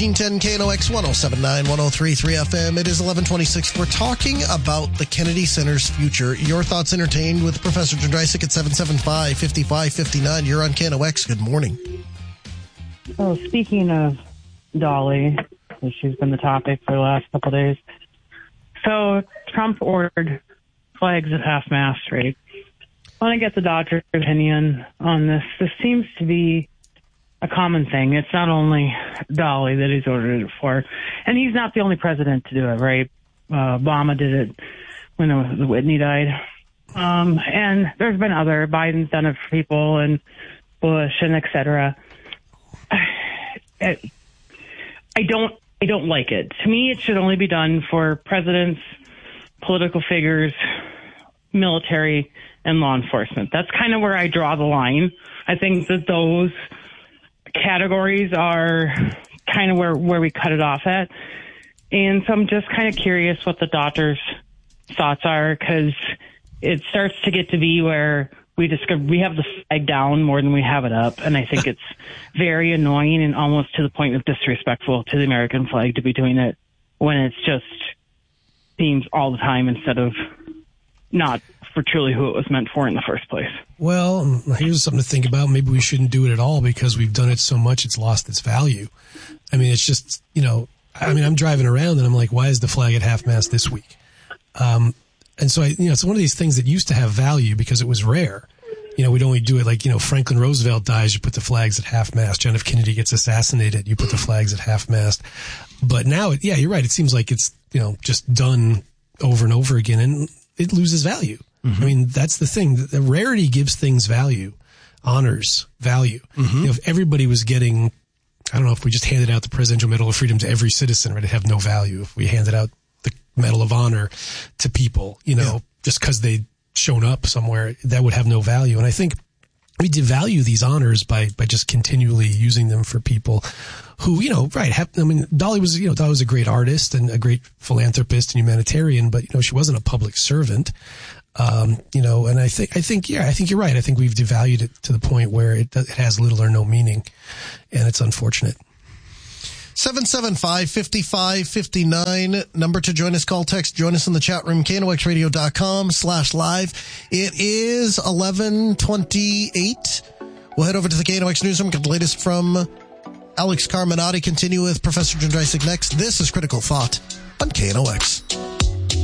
1410 KNOX 1079 1033 FM. It is 1126. We're talking about the Kennedy Center's future. Your thoughts entertained with Professor Jędrysik at 775-5559. You're on KNOX. Good morning. Oh, speaking of Dolly, she's been the topic for the last couple of days. So Trump ordered flags at half-mast, right? I want to get the doctor's opinion on this. This seems to be a common thing. It's not only Dolly that he's ordered it for. And he's not the only president to do it, right? Obama did it when Whitney died. And there's been other. Biden's done it for people, and Bush, and et cetera. I don't like it. To me, it should only be done for presidents, political figures, military, and law enforcement. That's kind of where I draw the line. I think that those categories are kind of where we cut it off at. And so I'm just kind of curious what the doctor's thoughts are, because it starts to get to be where we have the flag down more than we have it up. And I think it's very annoying and almost to the point of disrespectful to the American flag to be doing it when it's just themes all the time instead of not for truly who it was meant for in the first place. Well, here's something to think about. Maybe we shouldn't do it at all because we've done it so much it's lost its value. I mean, it's just, I'm driving around and I'm like, why is the flag at half-mast this week? And so, it's one of these things that used to have value because it was rare. We'd only do it like, Franklin Roosevelt dies, you put the flags at half-mast. John F. Kennedy gets assassinated, you put the flags at half-mast. But now, you're right. It seems like it's, just done over and over again and it loses value. Mm-hmm. I mean, that's the thing. The rarity gives things value, honors value. Mm-hmm. If everybody was getting, I don't know, if we just handed out the Presidential Medal of Freedom to every citizen, right, it'd have no value. If we handed out the Medal of Honor to people, just because they'd shown up somewhere, that would have no value. And I think we devalue these honors by just continually using them for people who, Dolly was a great artist and a great philanthropist and humanitarian, but, she wasn't a public servant. And I think you're right. I think we've devalued it to the point where it has little or no meaning, and it's unfortunate. 775-5559, number to join us, call, text, join us in the chat room, knoxradio.com/live. It is 11:28. We'll head over to the KNOX newsroom, get the latest from Alex Carminati, continue with Professor Jędrysik next. This is Critical Thought on KNOX.